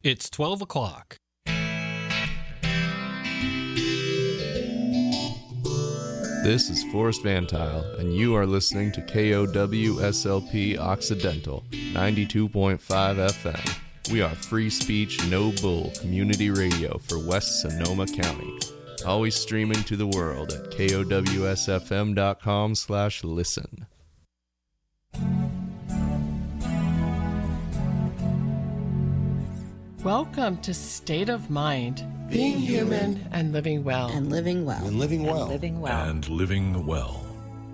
It's 12 o'clock. This is Forrest Van Tile, and you are listening to KOWSLP Occidental, 92.5 FM. We are free speech, no bull community radio for West Sonoma County. Always streaming to the world at kowsfm.com/listen. Welcome to State of Mind, being human and living well. And living well. And living well. And living well. And living well.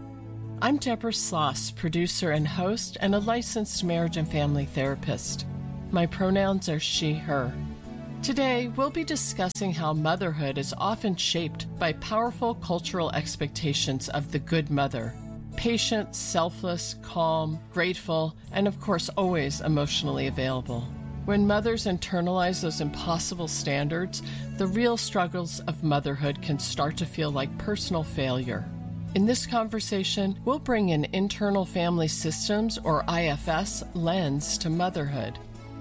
I'm Deborah Sloss, producer and host, and a licensed marriage and family therapist. My pronouns are she, her. Today, we'll be discussing how motherhood is often shaped by powerful cultural expectations of the good mother. Patient, selfless, calm, grateful, and of course, always emotionally available. When mothers internalize those impossible standards, the real struggles of motherhood can start to feel like personal failure. In this conversation, we'll bring an internal family systems, or IFS, lens to motherhood.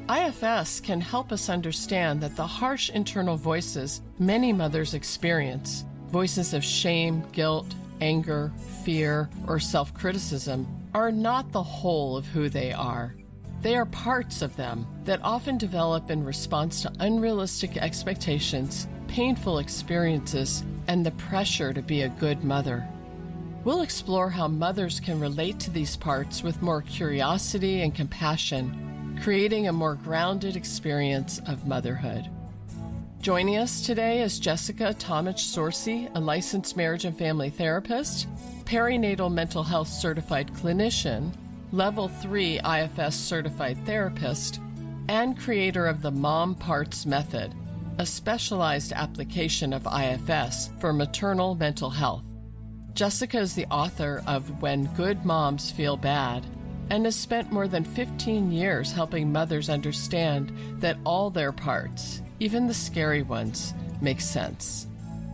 IFS can help us understand that the harsh internal voices many mothers experience, voices of shame, guilt, anger, fear, or self-criticism, are not the whole of who they are. They are parts of them that often develop in response to unrealistic expectations, painful experiences, and the pressure to be a good mother. We'll explore how mothers can relate to these parts with more curiosity and compassion, creating a more grounded experience of motherhood. Joining us today is Jessica Tomich-Sorcy, a licensed marriage and family therapist, perinatal mental health certified clinician, Level 3 IFS certified therapist, and creator of the Mom Parts Method, a specialized application of IFS for maternal mental health. Jessica is the author of When Good Moms Feel Bad and has spent more than 15 years helping mothers understand that all their parts, even the scary ones, make sense.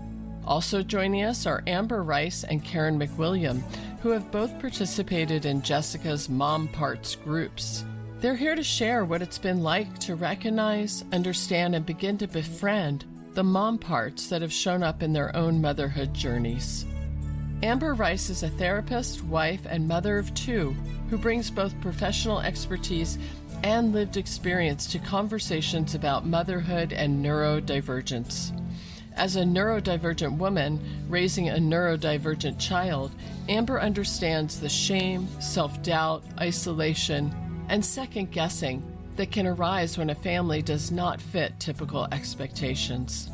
Also joining us are Amber Rice and Karen McWilliam, who have both participated in Jessica's Mom Parts groups. They're here to share what it's been like to recognize, understand, and begin to befriend the mom parts that have shown up in their own motherhood journeys. Amber Rice is a therapist, wife, and mother of two who brings both professional expertise and lived experience to conversations about motherhood and neurodivergence. As a neurodivergent woman raising a neurodivergent child, Amber understands the shame, self-doubt, isolation, and second-guessing that can arise when a family does not fit typical expectations.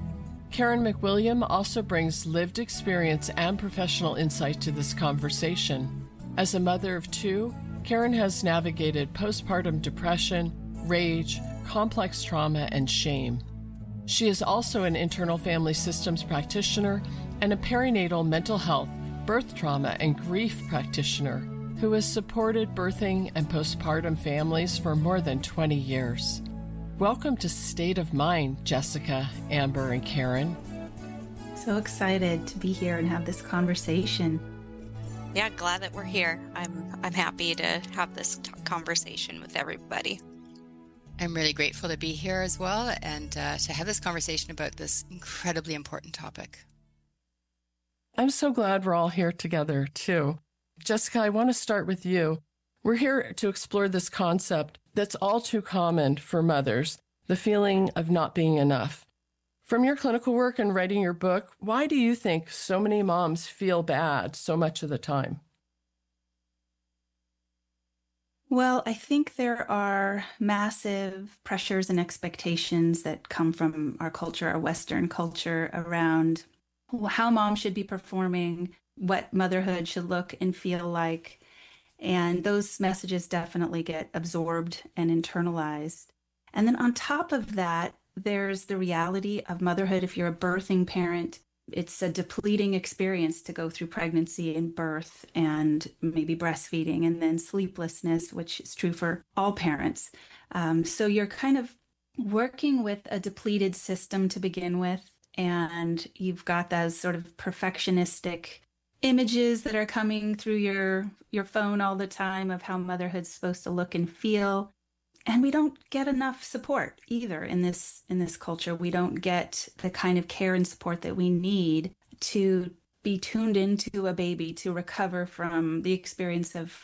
Karen McWilliam also brings lived experience and professional insight to this conversation. As a mother of two, Karen has navigated postpartum depression, rage, complex trauma, and shame. She is also an internal family systems practitioner and a perinatal mental health, birth trauma, and grief practitioner who has supported birthing and postpartum families for more than 20 years. Welcome to State of Mind, Jessica, Amber, and Karen. So excited to be here and have this conversation. Yeah, glad that we're here. I'm happy to have this conversation with everybody. I'm really grateful to be here as well and to have this conversation about this incredibly important topic. I'm so glad we're all here together, too. Jessica, I want to start with you. We're here to explore this concept that's all too common for mothers, the feeling of not being enough. From your clinical work and writing your book, why do you think so many moms feel bad so much of the time? Well, I think there are massive pressures and expectations that come from our culture, our Western culture, around how mom should be performing, what motherhood should look and feel like. And those messages definitely get absorbed and internalized. And then on top of that, there's the reality of motherhood. If you're a birthing parent, it's a depleting experience to go through pregnancy and birth and maybe breastfeeding and then sleeplessness, which is true for all parents. So you're kind of working with a depleted system to begin with, and you've got those sort of perfectionistic images that are coming through your phone all the time of how motherhood's supposed to look and feel. And we don't get enough support either in this culture. We don't get the kind of care and support that we need to be tuned into a baby, to recover from the experience of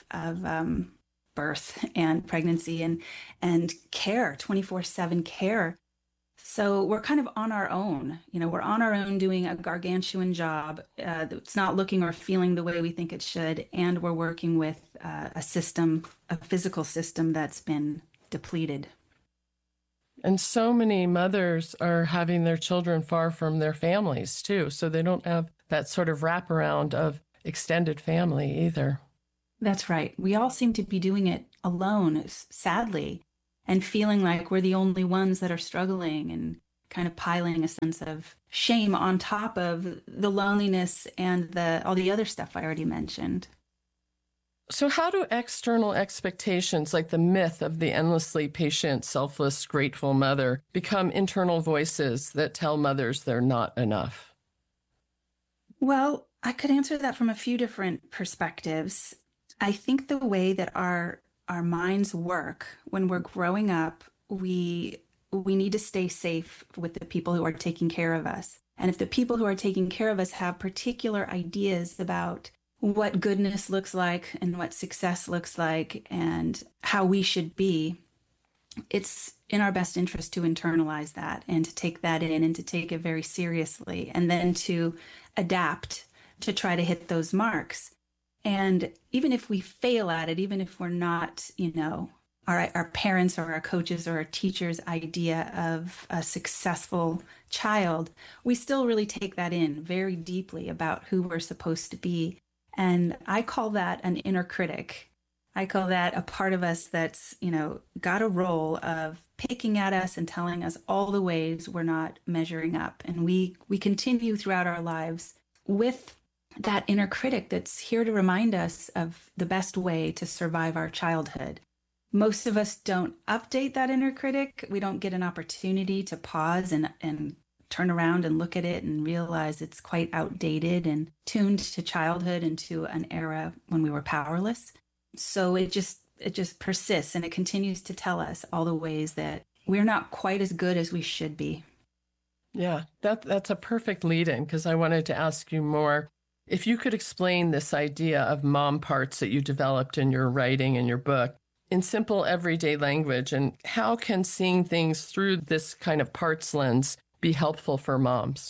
birth and pregnancy and care, 24/7 care. So we're kind of on our own. We're on our own doing a gargantuan job. It's not looking or feeling the way we think it should. And we're working with a physical system that's been depleted. And so many mothers are having their children far from their families too. So they don't have that sort of wraparound of extended family either. That's right. We all seem to be doing it alone, sadly, and feeling like we're the only ones that are struggling and kind of piling a sense of shame on top of the loneliness and all the other stuff I already mentioned. So how do external expectations, like the myth of the endlessly patient, selfless, grateful mother, become internal voices that tell mothers they're not enough? Well, I could answer that from a few different perspectives. I think the way that our minds work when we're growing up, we need to stay safe with the people who are taking care of us. And if the people who are taking care of us have particular ideas about what goodness looks like and what success looks like and how we should be, it's in our best interest to internalize that and to take that in and to take it very seriously and then to adapt to try to hit those marks. And even if we fail at it, even if we're not, our parents or our coaches or our teachers' idea of a successful child, we still really take that in very deeply about who we're supposed to be. And I call that an inner critic. I call that a part of us that's, got a role of picking at us and telling us all the ways we're not measuring up. And we continue throughout our lives with that inner critic that's here to remind us of the best way to survive our childhood. Most of us don't update that inner critic. We don't get an opportunity to pause and turn around and look at it and realize it's quite outdated and tuned to childhood and to an era when we were powerless. So it just persists and it continues to tell us all the ways that we're not quite as good as we should be. Yeah, that's a perfect lead-in because I wanted to ask you more. If you could explain this idea of mom parts that you developed in your writing and your book in simple everyday language, and how can seeing things through this kind of parts lens be helpful for moms?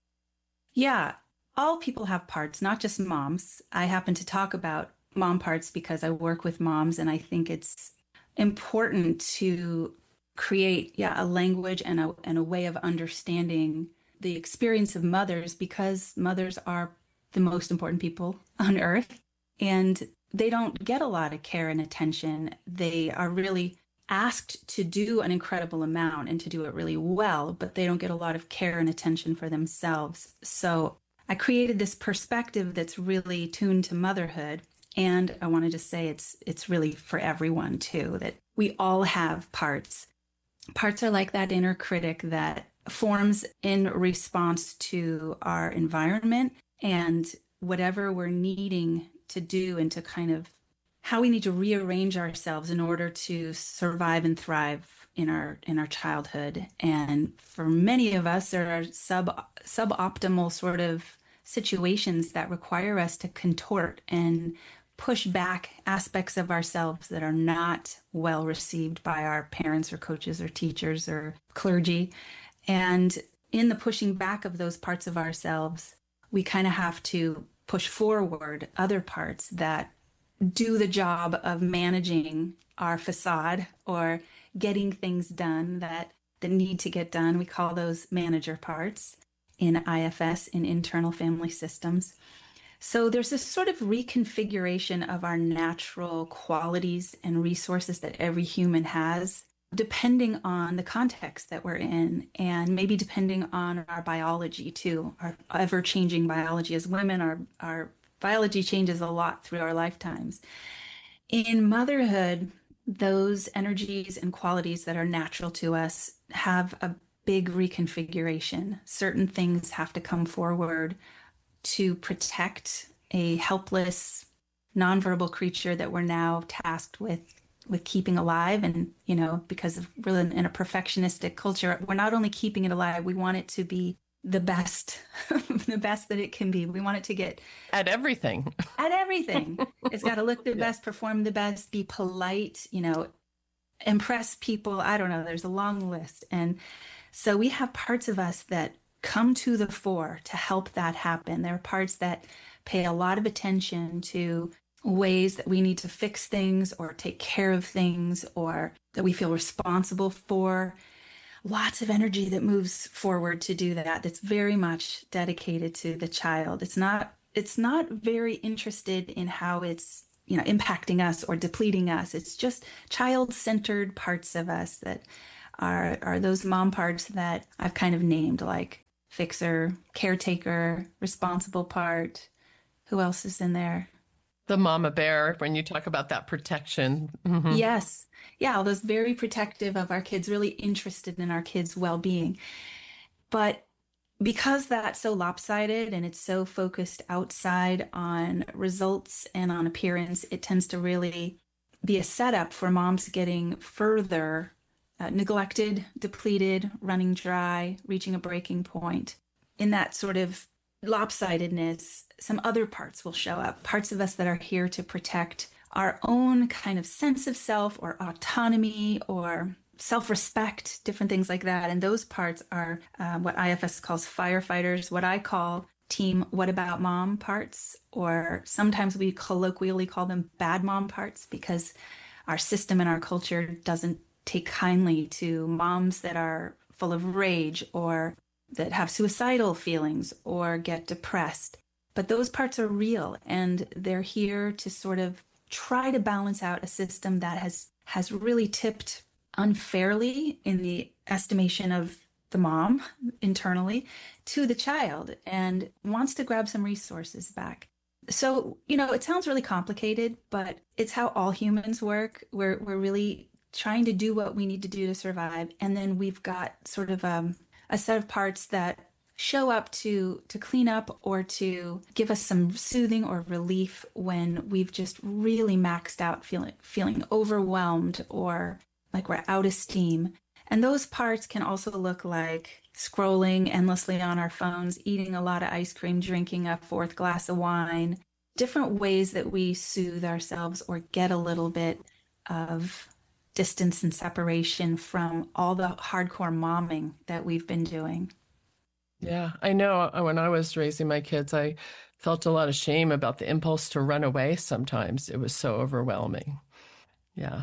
Yeah, all people have parts, not just moms. I happen to talk about mom parts because I work with moms, and I think it's important to create, a language and a way of understanding the experience of mothers, because mothers are the most important people on earth, and they don't get a lot of care and attention. They are really asked to do an incredible amount and to do it really well, but they don't get a lot of care and attention for themselves. So I created this perspective that's really tuned to motherhood. And I wanted to say it's really for everyone too, that we all have parts. Parts are like that inner critic that forms in response to our environment and whatever we're needing to do, and to kind of how we need to rearrange ourselves in order to survive and thrive in our childhood. And for many of us, there are suboptimal sort of situations that require us to contort and push back aspects of ourselves that are not well received by our parents or coaches or teachers or clergy. And in the pushing back of those parts of ourselves, we kind of have to push forward other parts that do the job of managing our facade or getting things done that need to get done. We call those manager parts in IFS, in internal family systems. So there's this sort of reconfiguration of our natural qualities and resources that every human has, depending on the context that we're in, and maybe depending on our biology too, our ever-changing biology. As women, our biology changes a lot through our lifetimes. In motherhood, those energies and qualities that are natural to us have a big reconfiguration. Certain things have to come forward to protect a helpless, nonverbal creature that we're now tasked with with keeping alive. And, because of really in a perfectionistic culture, we're not only keeping it alive, we want it to be the best, the best that it can be. We want it to get at everything. At everything. It's got to look the best, perform the best, be polite, impress people. I don't know. There's a long list. And so we have parts of us that come to the fore to help that happen. There are parts that pay a lot of attention to ways that we need to fix things or take care of things or that we feel responsible for. Lots of energy that moves forward to do that. That's very much dedicated to the child. It's not very interested in how it's, impacting us or depleting us. It's just child-centered parts of us that are those mom parts that I've kind of named, like fixer, caretaker, responsible part. Who else is in there? The mama bear, when you talk about that protection. Mm-hmm. Yes. Yeah, all those very protective of our kids, really interested in our kids' well-being. But because that's so lopsided and it's so focused outside on results and on appearance, it tends to really be a setup for moms getting further neglected, depleted, running dry, reaching a breaking point. In that sort of lopsidedness, some other parts will show up, parts of us that are here to protect our own kind of sense of self or autonomy or self-respect, different things like that. And those parts are what IFS calls firefighters, what I call team what about mom parts, or sometimes we colloquially call them bad mom parts because our system and our culture doesn't take kindly to moms that are full of rage or that have suicidal feelings or get depressed. But those parts are real and they're here to sort of try to balance out a system that has really tipped unfairly in the estimation of the mom internally to the child and wants to grab some resources back. So, it sounds really complicated, but it's how all humans work. We're really trying to do what we need to do to survive. And then we've got sort of a set of parts that show up to clean up or to give us some soothing or relief when we've just really maxed out, feeling overwhelmed or like we're out of steam. And those parts can also look like scrolling endlessly on our phones, eating a lot of ice cream, drinking a fourth glass of wine, different ways that we soothe ourselves or get a little bit of distance and separation from all the hardcore momming that we've been doing. Yeah, I know when I was raising my kids, I felt a lot of shame about the impulse to run away sometimes. It was so overwhelming. Yeah.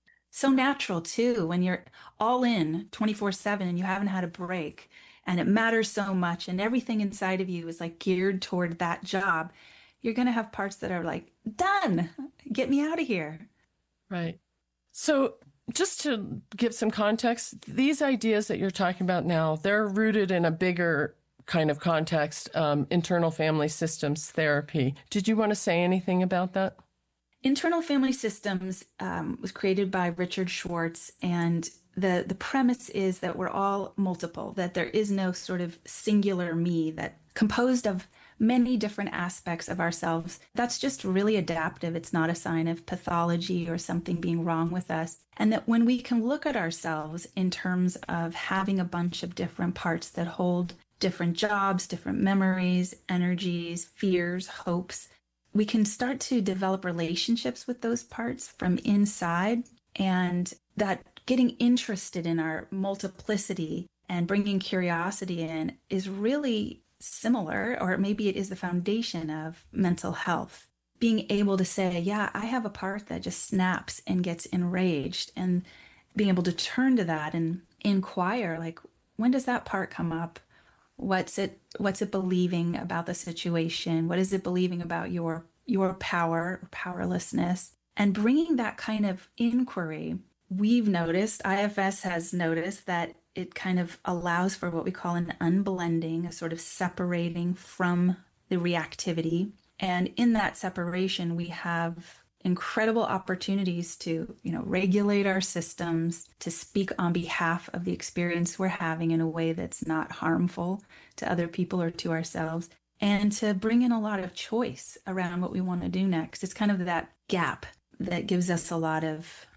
So natural too, when you're all in 24/7 and you haven't had a break and it matters so much and everything inside of you is like geared toward that job, you're going to have parts that are like, done, get me out of here. Right. So just to give some context, these ideas that you're talking about now, they're rooted in a bigger kind of context, internal family systems therapy. Did you want to say anything about that? Internal family systems was created by Richard Schwartz, and the premise is that we're all multiple, that there is no sort of singular me that composed of many different aspects of ourselves. That's just really adaptive. It's not a sign of pathology or something being wrong with us. And that when we can look at ourselves in terms of having a bunch of different parts that hold different jobs, different memories, energies, fears, hopes, we can start to develop relationships with those parts from inside. And that getting interested in our multiplicity and bringing curiosity in is really similar, or maybe it is the foundation of mental health. Being able to say, yeah, I have a part that just snaps and gets enraged, and being able to turn to that and inquire, like, when does that part come up? What's it believing about the situation? What is it believing about your power or powerlessness? And bringing that kind of inquiry, we've noticed, IFS has noticed, that it kind of allows for what we call an unblending, a sort of separating from the reactivity. And in that separation, we have incredible opportunities to, regulate our systems, to speak on behalf of the experience we're having in a way that's not harmful to other people or to ourselves, and to bring in a lot of choice around what we want to do next. It's kind of that gap that gives us a lot of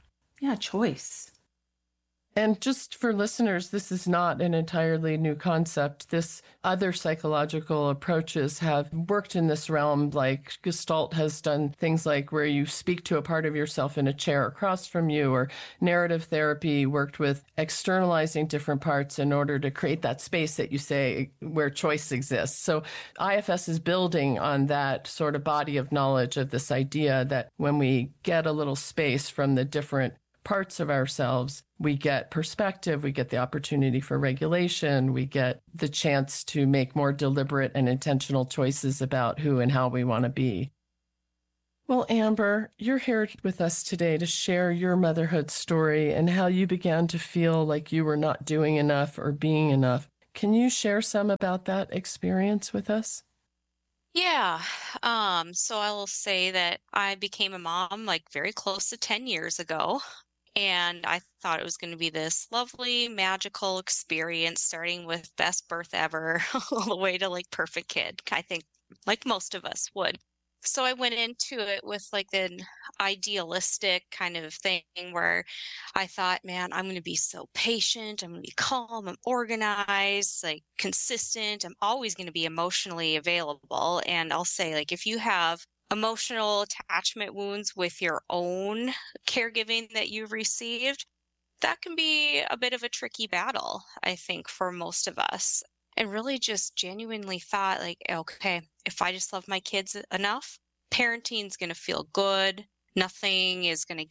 choice. And just for listeners, this is not an entirely new concept. This other psychological approaches have worked in this realm, like Gestalt has done things like where you speak to a part of yourself in a chair across from you, or narrative therapy worked with externalizing different parts in order to create that space that you say where choice exists. So IFS is building on that sort of body of knowledge of this idea that when we get a little space from the different parts of ourselves, we get perspective, we get the opportunity for regulation, we get the chance to make more deliberate and intentional choices about who and how we want to be. Well, Amber, you're here with us today to share your motherhood story and how you began to feel like you were not doing enough or being enough. Can you share some about that experience with us? Yeah. So I will say that I became a mom like very close to 10 years ago. And I thought it was going to be this lovely, magical experience, starting with best birth ever, all the way to like perfect kid. I think like most of us would. So I went into it with like an idealistic kind of thing where I thought, man, I'm going to be so patient. I'm going to be calm. I'm organized, like consistent. I'm always going to be emotionally available. And I'll say, like, if you have emotional attachment wounds with your own caregiving that you've received, that can be a bit of a tricky battle, I think, for most of us. And really just genuinely thought, like, okay, if I just love my kids enough, parenting's going to feel good. Nothing's going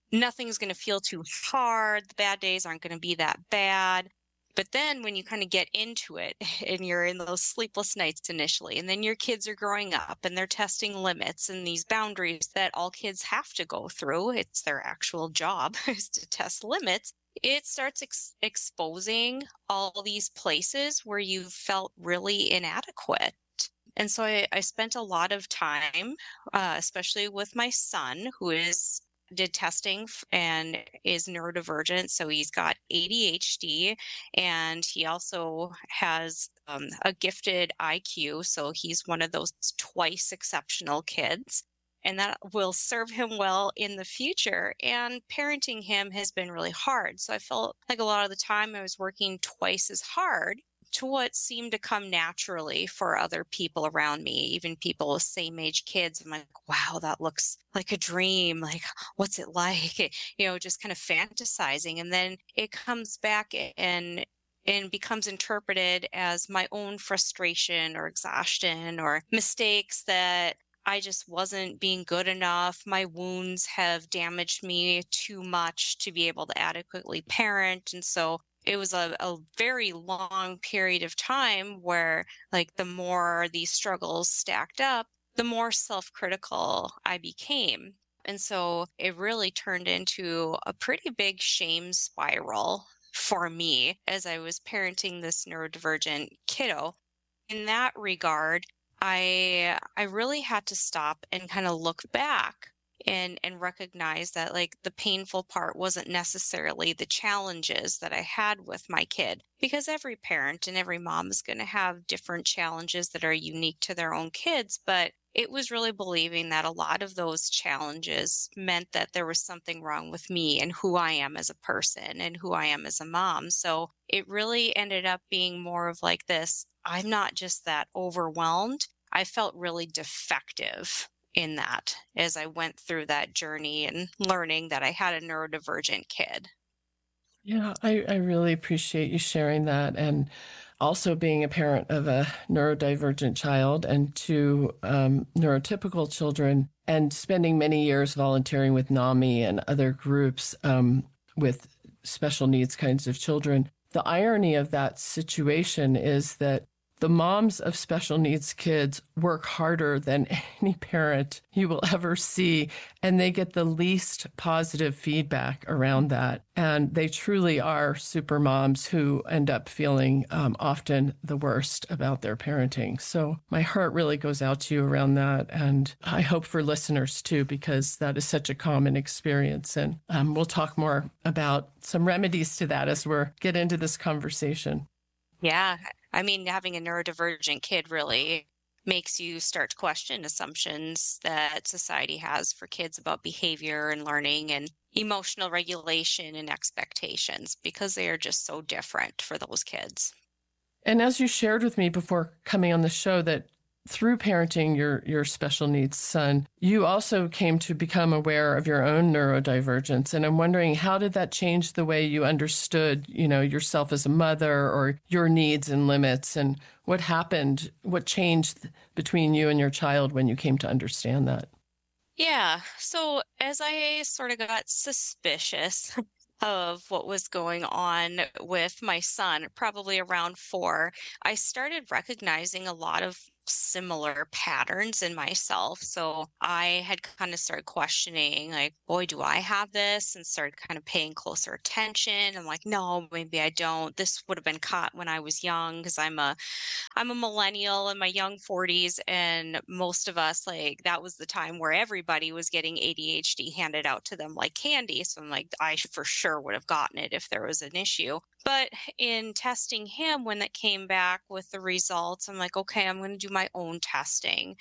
to feel too hard. The bad days aren't going to be that bad. But then when you kind of get into it and you're in those sleepless nights initially, and then your kids are growing up and they're testing limits and these boundaries that all kids have to go through, it's their actual job is to test limits. It starts exposing all these places where you felt really inadequate. And so I spent a lot of time, especially with my son, who did testing and is neurodivergent. So he's got ADHD, and he also has a gifted IQ. So he's one of those twice exceptional kids, and that will serve him well in the future. And parenting him has been really hard. So I felt like a lot of the time I was working twice as hard to what seemed to come naturally for other people around me, even people with same age kids. I'm like, wow, that looks like a dream. Like, what's it like? Just kind of fantasizing. And then it comes back and becomes interpreted as my own frustration or exhaustion or mistakes that I just wasn't being good enough. My wounds have damaged me too much to be able to adequately parent. And so it was a very long period of time where, like, the more these struggles stacked up, the more self-critical I became. And so it really turned into a pretty big shame spiral for me as I was parenting this neurodivergent kiddo. In that regard, I really had to stop and kind of look back and recognize that, like, the painful part wasn't necessarily the challenges that I had with my kid, because every parent and every mom is going to have different challenges that are unique to their own kids. But it was really believing that a lot of those challenges meant that there was something wrong with me and who I am as a person and who I am as a mom. So it really ended up being more of like this, I'm not just that overwhelmed. I felt really defective in that as I went through that journey and learning that I had a neurodivergent kid. Yeah, I really appreciate you sharing that, and also being a parent of a neurodivergent child and two neurotypical children, and spending many years volunteering with NAMI and other groups with special needs kinds of children. The irony of that situation is that the moms of special needs kids work harder than any parent you will ever see, and they get the least positive feedback around that. And they truly are super moms who end up feeling often the worst about their parenting. So my heart really goes out to you around that. And I hope for listeners too, because that is such a common experience. And we'll talk more about some remedies to that as we get into this conversation. Yeah. I mean, having a neurodivergent kid really makes you start to question assumptions that society has for kids about behavior and learning and emotional regulation and expectations, because they are just so different for those kids. And as you shared with me before coming on the show, that through parenting your special needs son, you also came to become aware of your own neurodivergence. And I'm wondering, how did that change the way you understood, yourself as a mother, or your needs and limits? And what happened, what changed between you and your child when you came to understand that? Yeah. So as I sort of got suspicious of what was going on with my son, probably around 4, I started recognizing a lot of similar patterns in myself. So I had kind of started questioning, like, boy, do I have this? And started kind of paying closer attention. I'm like, no, maybe I don't. This would have been caught when I was young, because I'm a millennial in my young 40s, and most of us, like, that was the time where everybody was getting ADHD handed out to them like candy. So I'm like, I for sure would have gotten it if there was an issue. But in testing him, when it came back with the results, I'm like, okay, I'm going to do my own testing.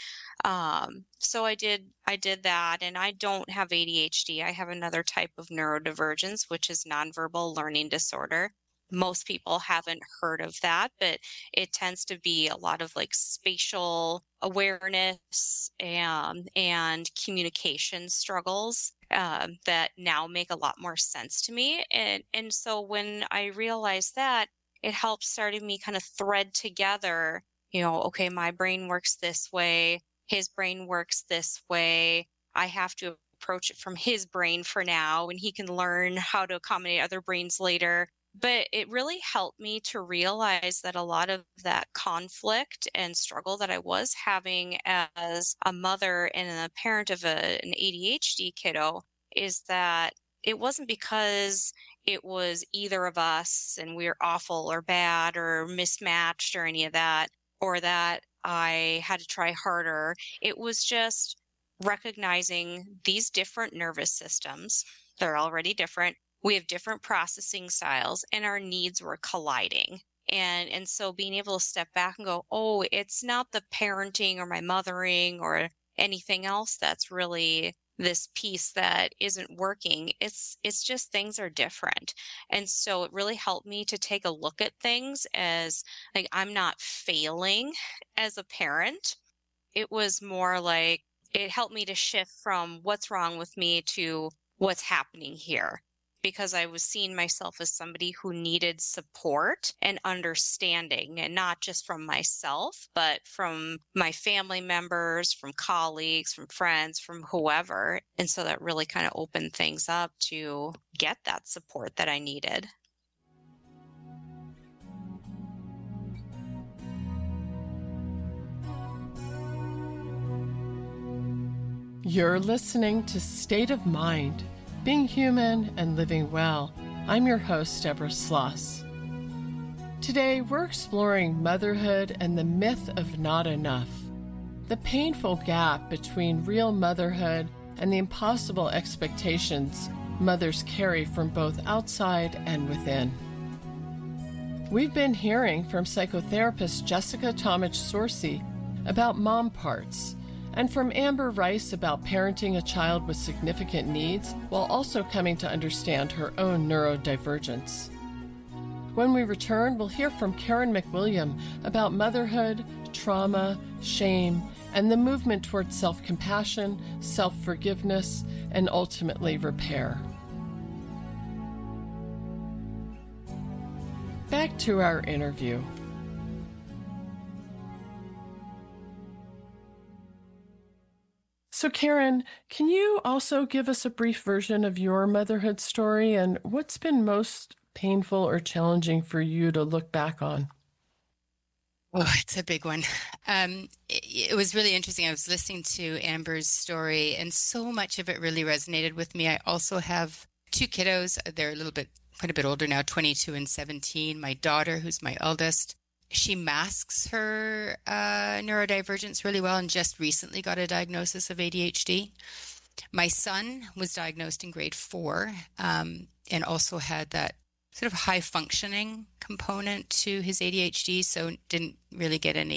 So I did that, and I don't have ADHD. I have another type of neurodivergence, which is nonverbal learning disorder. Most people haven't heard of that, but it tends to be a lot of like spatial awareness and communication struggles that now make a lot more sense to me. And so when I realized that, it helped started me kind of thread together, okay, my brain works this way, his brain works this way. I have to approach it from his brain for now, and he can learn how to accommodate other brains later. But it really helped me to realize that a lot of that conflict and struggle that I was having as a mother and a parent of an ADHD kiddo is that it wasn't because it was either of us and we were awful or bad or mismatched or any of that, or that I had to try harder. It was just recognizing these different nervous systems. They're already different. We have different processing styles, and our needs were colliding. And so being able to step back and go, oh, it's not the parenting or my mothering or anything else that's really this piece that isn't working. It's just things are different. And so it really helped me to take a look at things as like, I'm not failing as a parent. It was more like it helped me to shift from what's wrong with me to what's happening here, because I was seeing myself as somebody who needed support and understanding, and not just from myself, but from my family members, from colleagues, from friends, from whoever. And so that really kind of opened things up to get that support that I needed. You're listening to State of Mind, Being Human and Living Well. I'm your host, Deborah Sloss. Today, we're exploring motherhood and the myth of not enough, the painful gap between real motherhood and the impossible expectations mothers carry from both outside and within. We've been hearing from psychotherapist Jessica Tomich-Sorcy about mom parts, and from Amber Rice about parenting a child with significant needs while also coming to understand her own neurodivergence. When we return, we'll hear from Karen McWilliam about motherhood, trauma, shame, and the movement towards self-compassion, self-forgiveness, and ultimately repair. Back to our interview. So Karen, can you also give us a brief version of your motherhood story and what's been most painful or challenging for you to look back on? Oh, it's a big one. It was really interesting. I was listening to Amber's story, and so much of it really resonated with me. I also have 2 kiddos. They're quite a bit older now, 22 and 17. My daughter, who's my eldest, she masks her neurodivergence really well and just recently got a diagnosis of ADHD. My son was diagnosed in grade 4 and also had that sort of high functioning component to his ADHD, so didn't really get any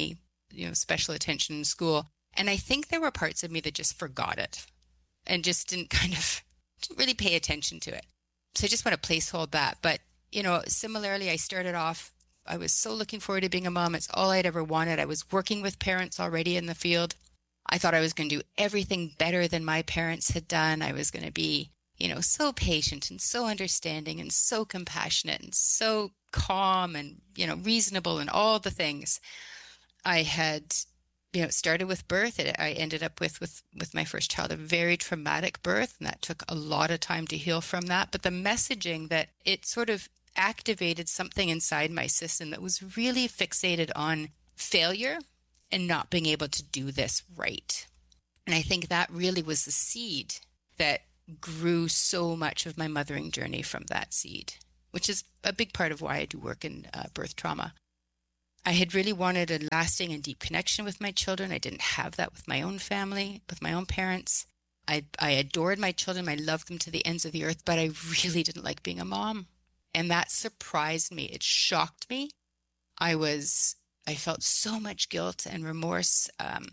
special attention in school. And I think there were parts of me that just forgot it and just didn't really pay attention to it. So I just want to placehold that. But, similarly, I started off, I was so looking forward to being a mom. It's all I'd ever wanted. I was working with parents already in the field. I thought I was going to do everything better than my parents had done. I was going to be, so patient and so understanding and so compassionate and so calm and, reasonable and all the things. I had, started with birth. I ended up with my first child, a very traumatic birth, and that took a lot of time to heal from that. But the messaging that it sort of activated something inside my system that was really fixated on failure and not being able to do this right. And I think that really was the seed that grew so much of my mothering journey from that seed, which is a big part of why I do work in birth trauma. I had really wanted a lasting and deep connection with my children. I didn't have that with my own family, with my own parents. I adored my children. I loved them to the ends of the earth, but I really didn't like being a mom. And that surprised me. It shocked me. I felt so much guilt and remorse,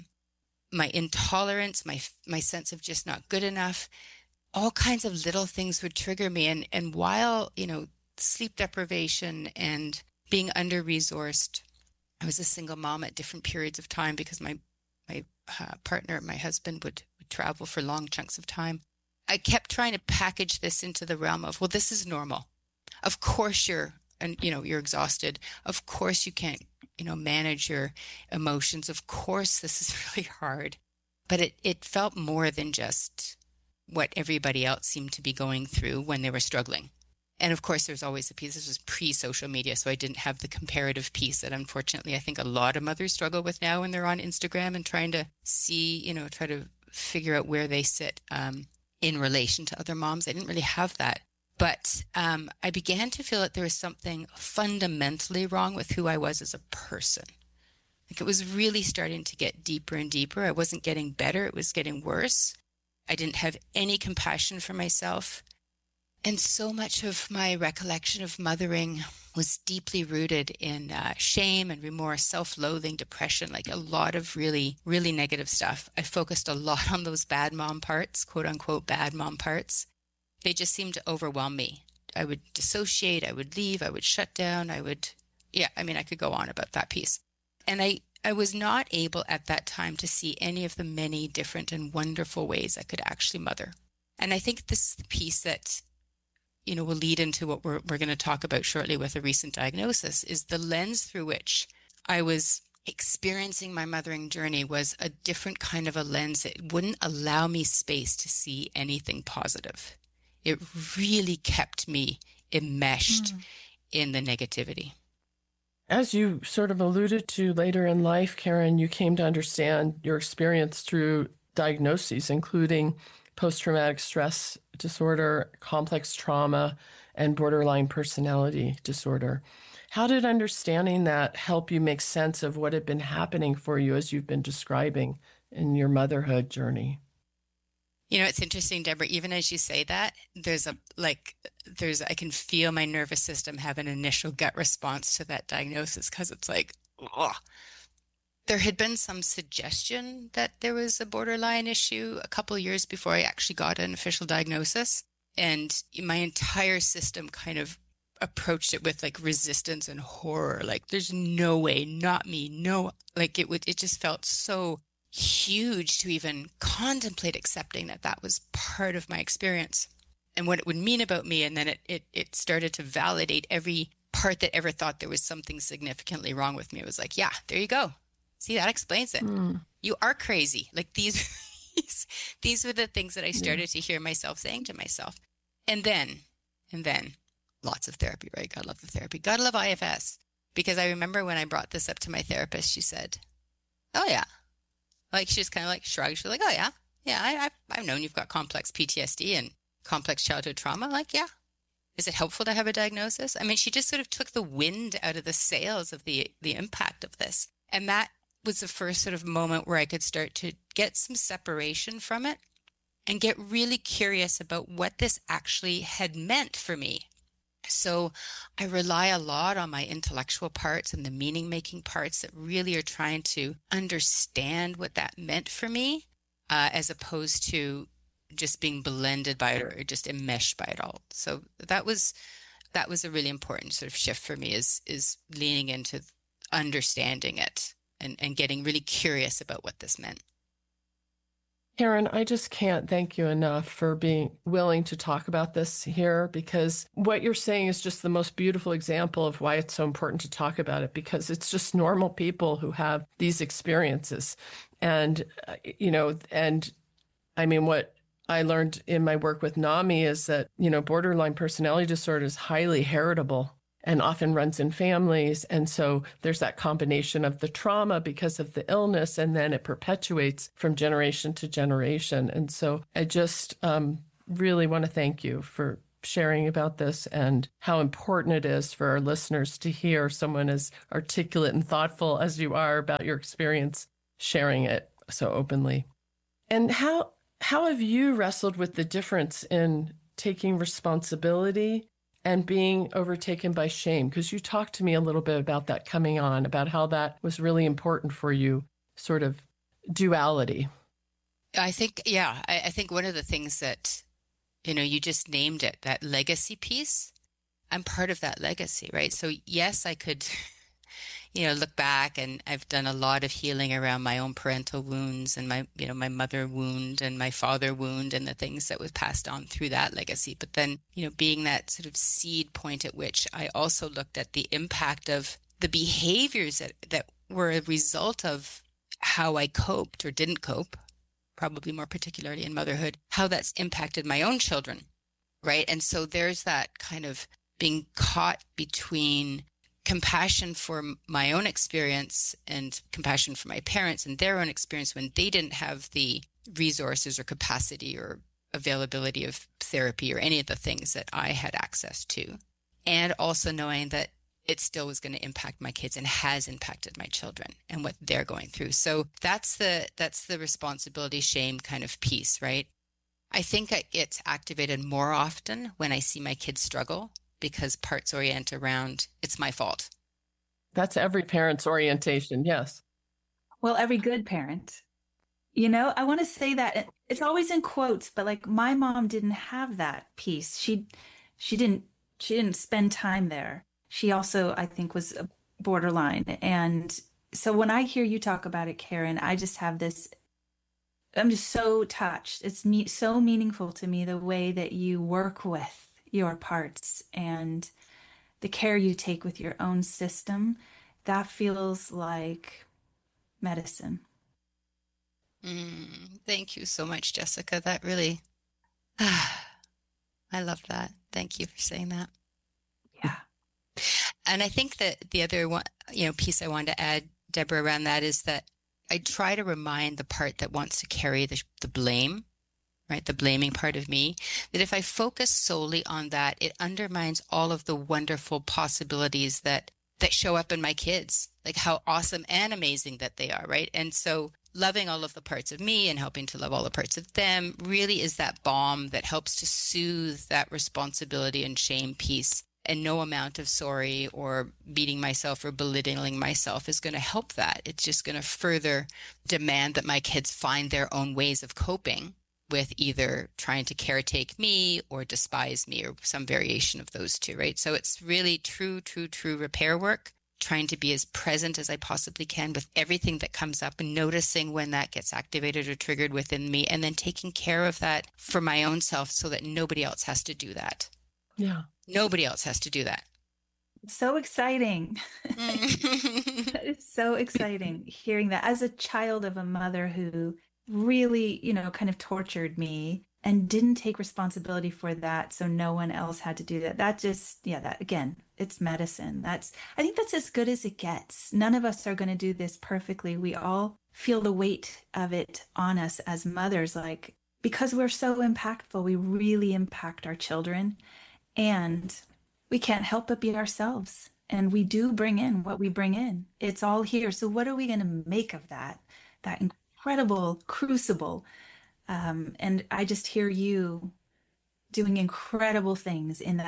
my intolerance, my sense of just not good enough. All kinds of little things would trigger me. And while, sleep deprivation and being under-resourced, I was a single mom at different periods of time because my partner, my husband, would travel for long chunks of time. I kept trying to package this into the realm of, well, this is normal. Of course you're exhausted. Of course you can't, manage your emotions. Of course this is really hard. But it felt more than just what everybody else seemed to be going through when they were struggling. And of course, there's always a piece. This was pre-social media, so I didn't have the comparative piece that unfortunately I think a lot of mothers struggle with now when they're on Instagram and trying to see, try to figure out where they sit in relation to other moms. I didn't really have that. But I began to feel that there was something fundamentally wrong with who I was as a person. Like it was really starting to get deeper and deeper. I wasn't getting better. It was getting worse. I didn't have any compassion for myself. And so much of my recollection of mothering was deeply rooted in shame and remorse, self-loathing, depression, like a lot of really, really negative stuff. I focused a lot on those bad mom parts, quote unquote, bad mom parts. They just seemed to overwhelm me. I would dissociate, I would leave, I would shut down, I could go on about that piece. And I was not able at that time to see any of the many different and wonderful ways I could actually mother. And I think this is the piece that, will lead into what we're going to talk about shortly with a recent diagnosis, is the lens through which I was experiencing my mothering journey was a different kind of a lens that wouldn't allow me space to see anything positive. It really kept me enmeshed in the negativity. As you sort of alluded to later in life, Karen, you came to understand your experience through diagnoses, including post-traumatic stress disorder, complex trauma, and borderline personality disorder. How did understanding that help you make sense of what had been happening for you as you've been describing in your motherhood journey? It's interesting, Deborah, even as you say that, I can feel my nervous system have an initial gut response to that diagnosis because it's like, ugh. There had been some suggestion that there was a borderline issue a couple of years before I actually got an official diagnosis. And my entire system kind of approached it with like resistance and horror. Like, there's no way, not me, no. Like it just felt so huge to even contemplate accepting that was part of my experience and what it would mean about me. And then it started to validate every part that ever thought there was something significantly wrong with me. It was like, yeah, there you go. See, that explains it. You are crazy. Like these were the things that I started to hear myself saying to myself. And then lots of therapy, right? Gotta love the therapy. Gotta love IFS. Because I remember when I brought this up to my therapist, she said, oh yeah. Like she just kind of like shrugged. She's like, oh yeah. Yeah, I've known you've got complex PTSD and complex childhood trauma. Like, yeah. Is it helpful to have a diagnosis? I mean, she just sort of took the wind out of the sails of the impact of this. And that was the first sort of moment where I could start to get some separation from it. and get really curious about what this actually had meant for me. So I rely a lot on my intellectual parts and the meaning making parts that really are trying to understand what that meant for me, as opposed to just being blended by it or just enmeshed by it all. So that was a really important sort of shift for me, is leaning into understanding it and getting really curious about what this meant. Karen, I just can't thank you enough for being willing to talk about this here, because what you're saying is just the most beautiful example of why it's so important to talk about it, because it's just normal people who have these experiences. And, and I mean, what I learned in my work with NAMI is that, borderline personality disorder is highly heritable and often runs in families. And so there's that combination of the trauma because of the illness, and then it perpetuates from generation to generation. And so I just really want to thank you for sharing about this and how important it is for our listeners to hear someone as articulate and thoughtful as you are about your experience, sharing it so openly. And how have you wrestled with the difference in taking responsibility and being overtaken by shame? Because you talked to me a little bit about that coming on, about how that was really important for you, sort of duality. I think, yeah, I think one of the things that, you just named it, that legacy piece, I'm part of that legacy, right? So yes, I could, look back, and I've done a lot of healing around my own parental wounds and my mother wound and my father wound and the things that was passed on through that legacy. But then, being that sort of seed point at which I also looked at the impact of the behaviors that were a result of how I coped or didn't cope, probably more particularly in motherhood, how that's impacted my own children, right? And so there's that kind of being caught between compassion for my own experience and compassion for my parents and their own experience when they didn't have the resources or capacity or availability of therapy or any of the things that I had access to. And also knowing that it still was going to impact my kids and has impacted my children and what they're going through. So that's the responsibility shame kind of piece, right? I think it gets activated more often when I see my kids struggle, because parts orient around, it's my fault. That's every parent's orientation, yes. Well, every good parent. I want to say that it's always in quotes, but like my mom didn't have that piece. She didn't spend time there. She also, I think, was a borderline. And so when I hear you talk about it, Karen, I just have this, I'm just so touched. It's so meaningful to me, the way that you work with your parts and the care you take with your own system. That feels like medicine. Thank you so much, Jessica. That really, I love that. Thank you for saying that. Yeah. And I think that the other one, piece I wanted to add, Deborah, around that is that I try to remind the part that wants to carry the blame, right? The blaming part of me, that if I focus solely on that, it undermines all of the wonderful possibilities that show up in my kids, like how awesome and amazing that they are, right? And so loving all of the parts of me and helping to love all the parts of them really is that balm that helps to soothe that responsibility and shame piece. And no amount of sorry or beating myself or belittling myself is going to help that. It's just going to further demand that my kids find their own ways of coping with either trying to caretake me or despise me or some variation of those two, right? So it's really true repair work, trying to be as present as I possibly can with everything that comes up and noticing when that gets activated or triggered within me, and then taking care of that for my own self so that nobody else has to do that. Yeah. Nobody else has to do that. So exciting. It's so exciting hearing that as a child of a mother who really, kind of tortured me and didn't take responsibility for that. So no one else had to do that. That again, it's medicine. I think that's as good as it gets. None of us are going to do this perfectly. We all feel the weight of it on us as mothers, like, because we're so impactful, we really impact our children, and we can't help but be ourselves. And we do bring in what we bring in. It's all here. So what are we going to make of that incredible crucible? And I just hear you doing incredible things in that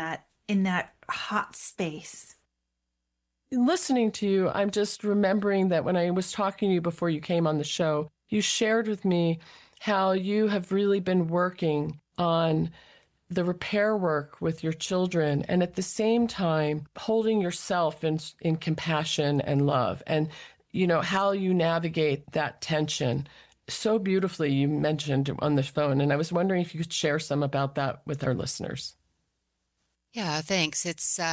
in that hot space. Listening to you, I'm just remembering that when I was talking to you before you came on the show, you shared with me how you have really been working on the repair work with your children and at the same time holding yourself in compassion and love, and how you navigate that tension so beautifully. You mentioned on the phone, and I was wondering if you could share some about that with our listeners. Yeah, thanks.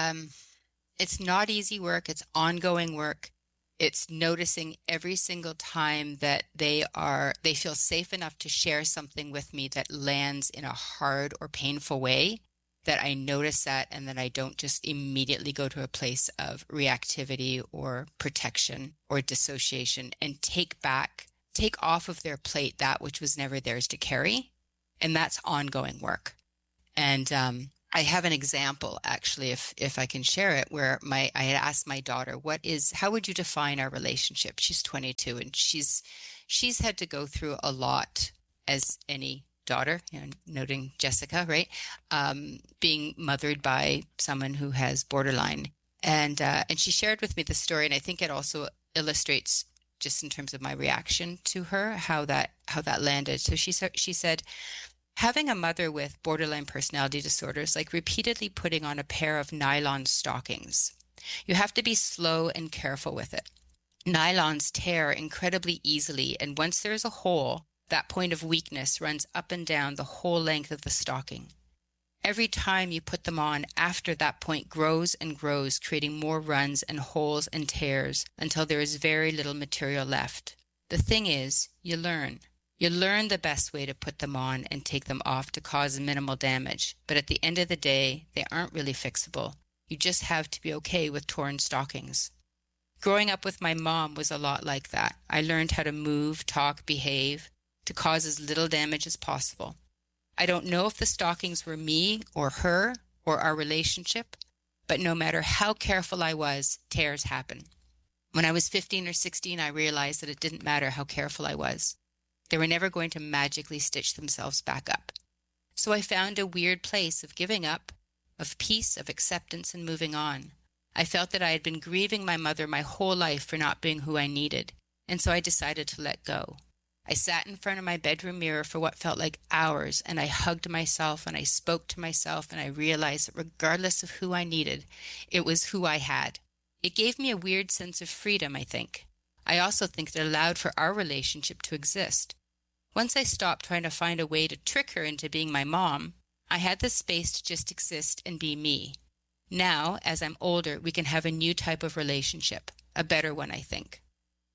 It's not easy work. It's ongoing work. It's noticing every single time that they feel safe enough to share something with me that lands in a hard or painful way, that I notice that, and that I don't just immediately go to a place of reactivity or protection or dissociation and take off of their plate that which was never theirs to carry. And that's ongoing work. And I have an example, actually, if I can share it, where I had asked my daughter, how would you define our relationship? She's 22, and she's had to go through a lot, as any daughter, noting Jessica, right? Being mothered by someone who has borderline. And she shared with me the story, and I think it also illustrates, just in terms of my reaction to her, how that landed. So she said, having a mother with borderline personality disorder is like repeatedly putting on a pair of nylon stockings. You have to be slow and careful with it. Nylons tear incredibly easily, and once there is a hole, that point of weakness runs up and down the whole length of the stocking. Every time you put them on, after that point grows and grows, creating more runs and holes and tears until there is very little material left. The thing is, you learn. You learn the best way to put them on and take them off to cause minimal damage, but at the end of the day, they aren't really fixable. You just have to be okay with torn stockings. Growing up with my mom was a lot like that. I learned how to move, talk, behave to cause as little damage as possible. I don't know if the stockings were me or her or our relationship, but no matter how careful I was, tears happen. When I was 15 or 16, I realized that it didn't matter how careful I was. They were never going to magically stitch themselves back up. So I found a weird place of giving up, of peace, of acceptance, and moving on. I felt that I had been grieving my mother my whole life for not being who I needed, and so I decided to let go. I sat in front of my bedroom mirror for what felt like hours, and I hugged myself, and I spoke to myself, and I realized that regardless of who I needed, it was who I had. It gave me a weird sense of freedom, I think. I also think it allowed for our relationship to exist. Once I stopped trying to find a way to trick her into being my mom, I had the space to just exist and be me. Now, as I'm older, we can have a new type of relationship, a better one, I think.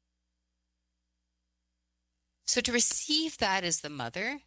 So to receive that as the mother,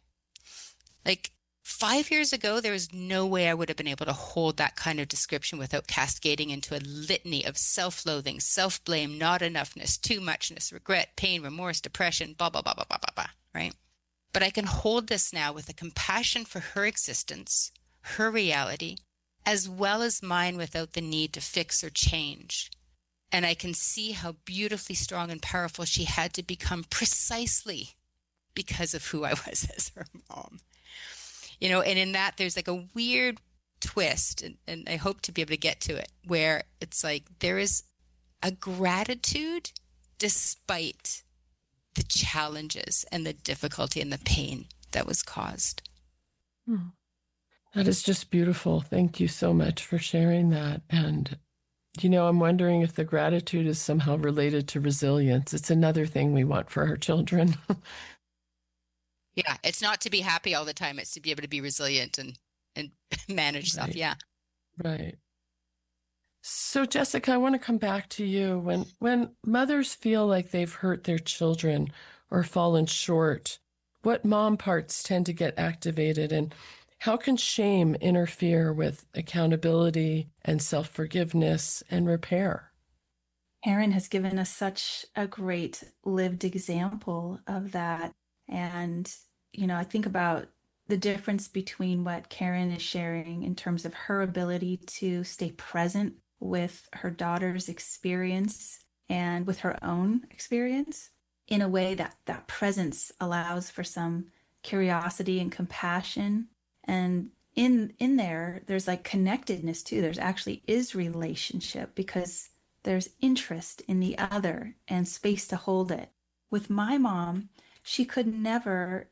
5 years ago, there was no way I would have been able to hold that kind of description without cascading into a litany of self-loathing, self-blame, not enoughness, too muchness, regret, pain, remorse, depression, blah, blah, blah, blah, blah, blah, blah, right? But I can hold this now with a compassion for her existence, her reality, as well as mine, without the need to fix or change. And I can see how beautifully strong and powerful she had to become precisely because of who I was as her mom. And in that, there's like a weird twist, and I hope to be able to get to it, where it's like there is a gratitude despite the challenges and the difficulty and the pain that was caused. That is just beautiful. Thank you so much for sharing that. And, I'm wondering if the gratitude is somehow related to resilience. It's another thing we want for our children. Yeah, it's not to be happy all the time. It's to be able to be resilient and manage stuff. Yeah. Right. So, Jessica, I want to come back to you. When mothers feel like they've hurt their children or fallen short, what mom parts tend to get activated, and how can shame interfere with accountability and self-forgiveness and repair? Erin has given us such a great lived example of that. And, I think about the difference between what Karen is sharing in terms of her ability to stay present with her daughter's experience and with her own experience in a way that presence allows for some curiosity and compassion. And in there's like connectedness too. There's actually is relationship because there's interest in the other and space to hold it. With my mom, she could never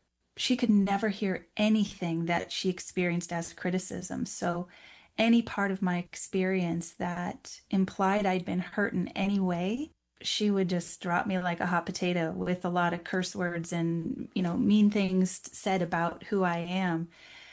hear anything that she experienced as criticism. So any part of my experience that implied I'd been hurt in any way, she would just drop me like a hot potato with a lot of curse words and, mean things said about who I am.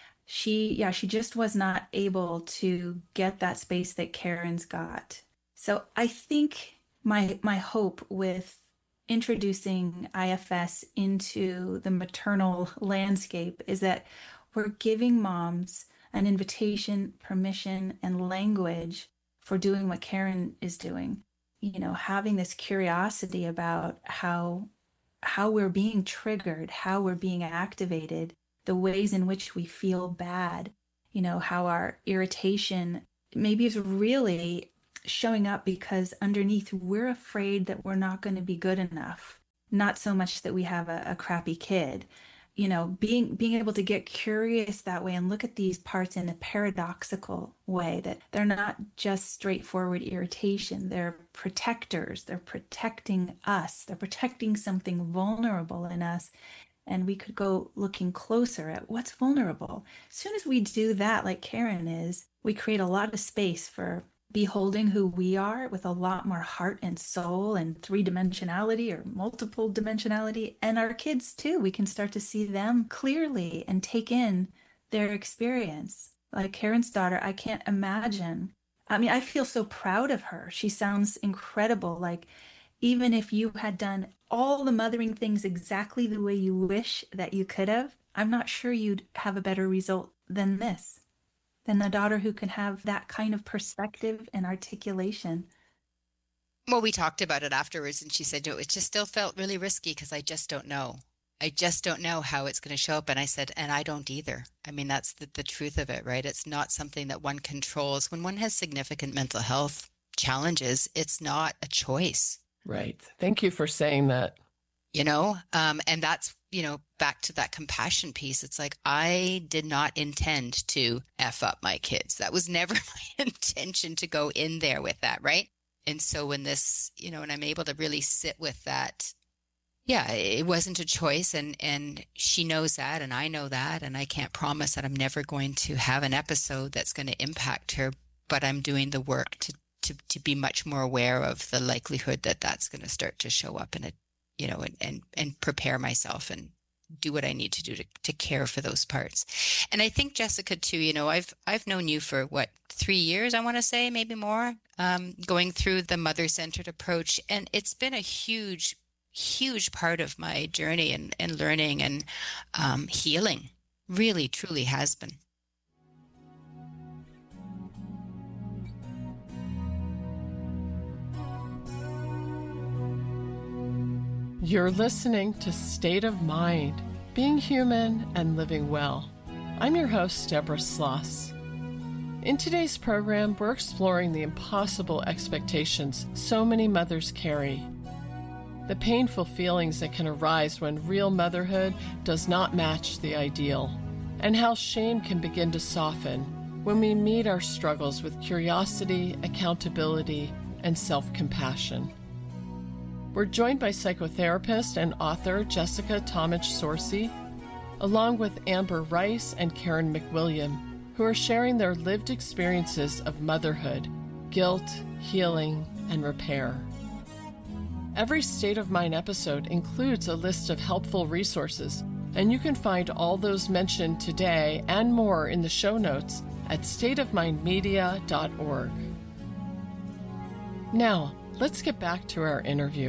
She just was not able to get that space that Karen's got. So I think my hope with introducing IFS into the maternal landscape is that we're giving moms an invitation, permission, and language for doing what Karen is doing. Having this curiosity about how we're being triggered, how we're being activated, the ways in which we feel bad, how our irritation maybe is really showing up because underneath we're afraid that we're not going to be good enough. Not so much that we have a crappy kid. Being able to get curious that way and look at these parts in a paradoxical way, that they're not just straightforward irritation. They're protectors. They're protecting us. They're protecting something vulnerable in us. And we could go looking closer at what's vulnerable. As soon as we do that, like Karen is, we create a lot of space for beholding who we are with a lot more heart and soul and three-dimensionality or multiple dimensionality. And our kids too, we can start to see them clearly and take in their experience. Like Karen's daughter, I can't imagine. I feel so proud of her. She sounds incredible. Like, even if you had done all the mothering things exactly the way you wish that you could have, I'm not sure you'd have a better result than this, than the daughter who can have that kind of perspective and articulation. Well, we talked about it afterwards, and she said, it just still felt really risky because I just don't know. I just don't know how it's going to show up. And I said, and I don't either. That's the truth of it, right? It's not something that one controls. When one has significant mental health challenges, it's not a choice. Right. Thank you for saying that. And that's, back to that compassion piece. It's like, I did not intend to F up my kids. That was never my intention to go in there with that. Right. And so when this, and I'm able to really sit with that, it wasn't a choice. And she knows that, and I know that, and I can't promise that I'm never going to have an episode that's going to impact her, but I'm doing the work to be much more aware of the likelihood that that's going to start to show up in it, and prepare myself and do what I need to do to care for those parts. And I think, Jessica, too, I've known you for 3 years, I want to say, maybe more, going through the mother-centered approach. And it's been a huge, huge part of my journey and learning and healing. Really, truly has been. You're listening to State of Mind, Being Human and Living Well. I'm your host, Deborah Sloss. In today's program, we're exploring the impossible expectations so many mothers carry, the painful feelings that can arise when real motherhood does not match the ideal, and how shame can begin to soften when we meet our struggles with curiosity, accountability, and self-compassion. We're joined by psychotherapist and author Jessica Tomic-Sorsey, along with Amber Rice and Karen McWilliam, who are sharing their lived experiences of motherhood, guilt, healing, and repair. Every State of Mind episode includes a list of helpful resources, and you can find all those mentioned today and more in the show notes at stateofmindmedia.org. Now, let's get back to our interview.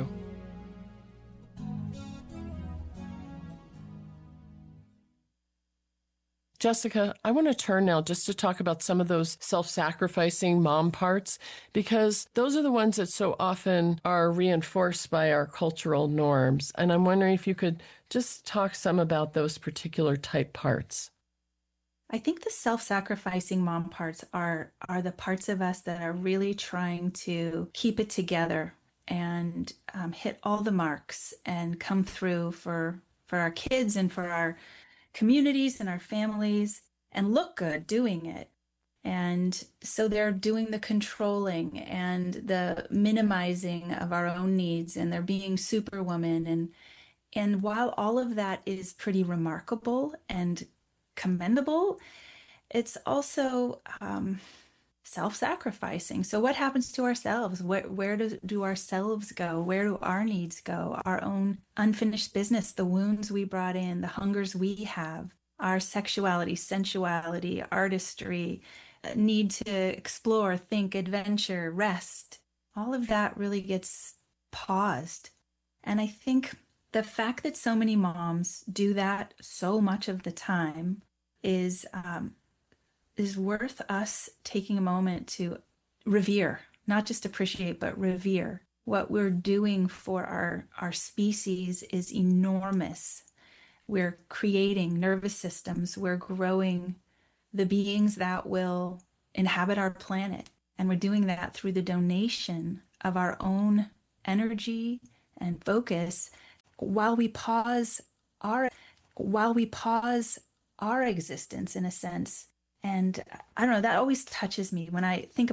Jessica, I want to turn now just to talk about some of those self-sacrificing mom parts, because those are the ones that so often are reinforced by our cultural norms. And I'm wondering if you could just talk some about those particular type parts. I think the self-sacrificing mom parts are the parts of us that are really trying to keep it together and hit all the marks and come through for our kids and for our communities and our families. and look good doing it. And so they're doing the controlling and the minimizing of our own needs, and they're being superwoman. And while all of that is pretty remarkable and commendable, it's also self-sacrificing. So what happens to ourselves? Where do ourselves go? Where do our needs go? Our own unfinished business, the wounds we brought in, the hungers we have, our sexuality, sensuality, artistry, need to explore, think, adventure, rest. All of that really gets paused. And I think the fact that so many moms do that so much of the time is worth us taking a moment to revere, not just appreciate, but revere. What we're doing for our species is enormous. We're creating nervous systems. We're growing the beings that will inhabit our planet. And we're doing that through the donation of our own energy and focus while we pause our existence in a sense. And I don't know, that always touches me when I think